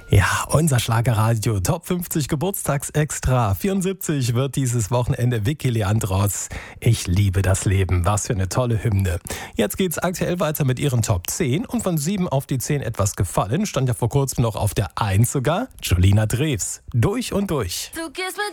Ja, unser Schlagerradio Top 50 Geburtstagsextra. 74 wird dieses Wochenende Vicky Leandros. Ich liebe das Leben. Was für eine tolle Hymne. Jetzt geht's aktuell weiter mit ihren Top 10 und von 7 auf die 10 etwas gefallen. Stand ja vor kurzem noch auf der 1 sogar. Julina Drews. Durch und durch. Du gehst mit